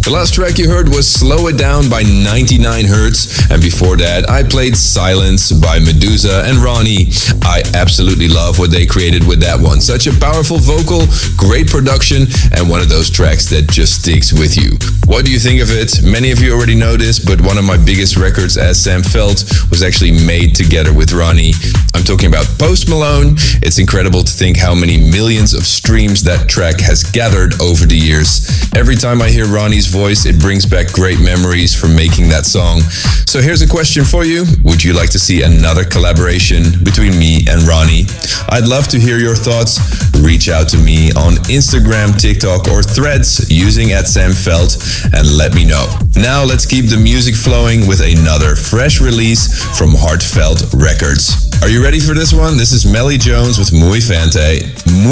The last track you heard was Slow It Down by 99 Hertz, and before that I played Silence by Medusa and Ronnie. I absolutely love what they created with that one. Such a powerful vocal, great production, and one of those tracks that just sticks with you. What do you think of it? Many of you already know this, but one of my biggest records as Sam Felt was actually made together with Ronnie. I'm talking about Post Malone. It's incredible to think how many millions of streams that track has gathered over the years. Every time I hear Ronnie's voice, it brings back great memories from making that song. So here's a question for you. Would you like to see another collaboration between me and Ronnie? I'd love to hear your thoughts. Reach out to me on Instagram, TikTok, or Threads using @SamFelt and let me know. Now let's keep the music flowing with another fresh release from Heartfelt Records. Are you ready for this one? This is Melly Jones with Muy Fante.